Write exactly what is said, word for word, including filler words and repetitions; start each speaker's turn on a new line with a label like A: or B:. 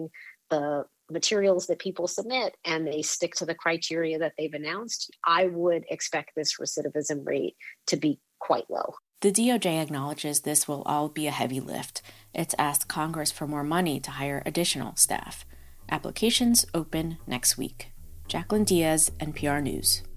A: reviewing the materials that people submit and they stick to the criteria that they've announced, I would expect this recidivism rate to be quite low.
B: The D O J acknowledges this will all be a heavy lift. It's asked Congress for more money to hire additional staff. Applications open next week. Jacqueline Diaz, N P R News.